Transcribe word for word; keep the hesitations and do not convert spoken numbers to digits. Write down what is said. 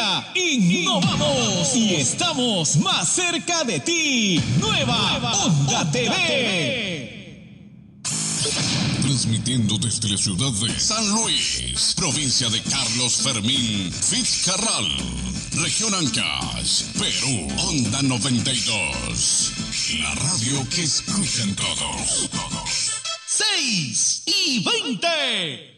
día innovamos y estamos más cerca de ti. Nueva, Nueva Onda, Onda T V. T V. Transmitiendo desde la ciudad de San Luis, provincia de Carlos Fermín Fitzcarral, región Ancash, Perú, Onda noventa y dos. La radio que escuchan todos. seis y veinte.